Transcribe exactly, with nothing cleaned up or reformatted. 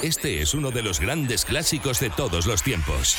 Este es uno de los grandes clásicos de todos los tiempos.